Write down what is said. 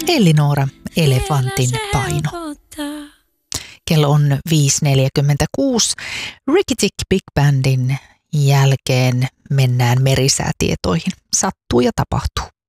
Elinora, elefantin paino. Kello on 5.46. Ricky Tick Big Bandin jälkeen mennään merisäätietoihin. Sattuu ja tapahtuu.